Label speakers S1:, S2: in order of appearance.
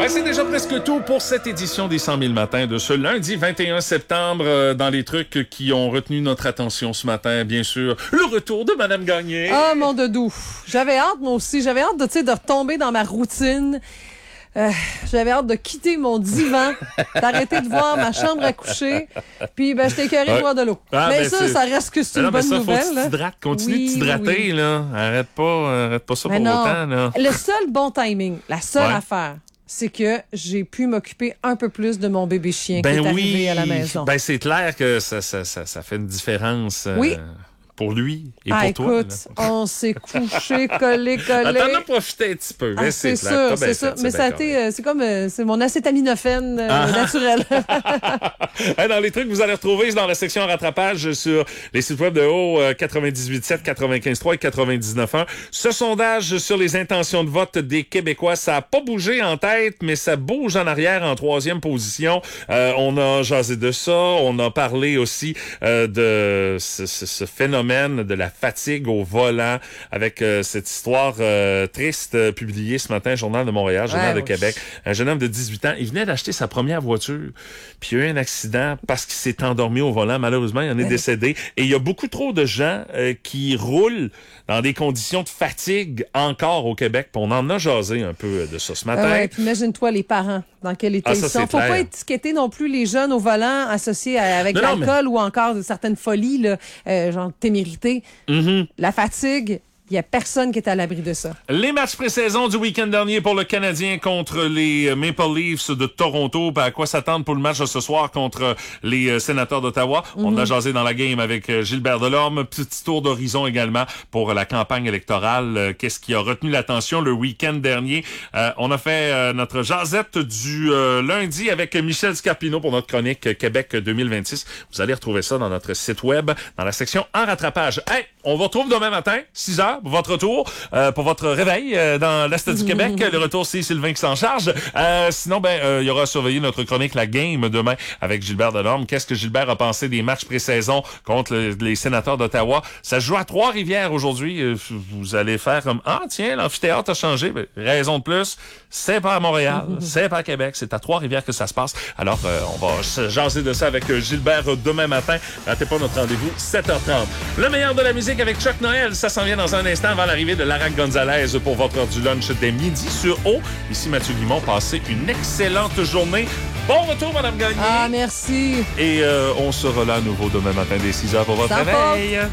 S1: C'est déjà presque tout pour cette édition des 100 000 matins de ce lundi 21 septembre. Dans les trucs qui ont retenu notre attention ce matin, bien sûr, le retour de Madame Gagné.
S2: Ah, mon doudou. J'avais hâte, moi aussi. J'avais hâte de retomber dans ma routine. J'avais hâte de quitter mon divan, d'arrêter de voir ma chambre à coucher, puis j'étais écœurée de boire de l'eau. Mais ça reste que c'est une bonne nouvelle.
S1: Faut que tu t'hydrates. Continue de t'hydrater, là. Arrête pas ça pour autant, là.
S2: Le seul bon timing, la seule affaire, c'est que j'ai pu m'occuper un peu plus de mon bébé chien qui est arrivé à la maison.
S1: C'est clair que ça fait une différence.
S2: Oui.
S1: Pour lui et pour toi.
S2: Écoute, on s'est couché, collé.
S1: T'en as profité un petit peu. Mais c'est
S2: sûr. Mais ça a été, c'est mon acétaminophène naturel.
S1: Dans les trucs que vous allez retrouver dans la section rattrapage sur les sites web de haut 98.7, 95.3 et 99.1. Ce sondage sur les intentions de vote des Québécois, ça a pas bougé en tête, mais ça bouge en arrière en troisième position. On a jasé de ça. On a parlé aussi de ce phénomène de la fatigue au volant avec cette histoire triste publiée ce matin, Journal de Montréal, Journal de Québec. Un jeune homme de 18 ans, il venait d'acheter sa première voiture, puis il y a eu un accident parce qu'il s'est endormi au volant. Malheureusement, il en est décédé. Et il y a beaucoup trop de gens qui roulent dans des conditions de fatigue encore au Québec. Puis on en a jasé un peu de ça ce matin.
S2: Puis imagine-toi les parents, dans quel état ils sont. Faut pas étiqueter non plus les jeunes au volant associés avec l'alcool ou encore de certaines folies, là, genre témérité. La fatigue, il n'y a personne qui est à l'abri de ça.
S1: Les matchs pré-saison du week-end dernier pour le Canadien contre les Maple Leafs de Toronto. À quoi s'attendre pour le match de ce soir contre les Sénateurs d'Ottawa? On a jasé dans la game avec Gilbert Delorme. Petit tour d'horizon également pour la campagne électorale. Qu'est-ce qui a retenu l'attention le week-end dernier? On a fait notre jasette du lundi avec Michel Scarpino pour notre chronique Québec 2026. Vous allez retrouver ça dans notre site web, dans la section En rattrapage. Hey, on vous retrouve demain matin, 6 heures. Pour votre retour, pour votre réveil dans l'Est du Québec. Le retour, c'est Sylvain qui s'en charge. Sinon, il y aura à surveiller notre chronique La Game demain avec Gilbert Delorme. Qu'est-ce que Gilbert a pensé des matchs pré-saison contre les Sénateurs d'Ottawa? Ça se joue à Trois-Rivières aujourd'hui. Vous allez faire comme, tiens, l'amphithéâtre a changé. Raison de plus, c'est pas à Montréal, c'est pas à Québec, c'est à Trois-Rivières que ça se passe. Alors, on va se jaser de ça avec Gilbert demain matin. Ratez pas notre rendez-vous, 7h30. Le meilleur de la musique avec Chuck Noël, ça s'en vient dans un instant avant l'arrivée de Lara Gonzalez pour votre heure du lunch dès midi sur O. Ici Mathieu Guimond, passez une excellente journée. Bon retour, Madame Gagné.
S2: Merci.
S1: Et on sera là à nouveau demain matin dès 6h pour votre réveil.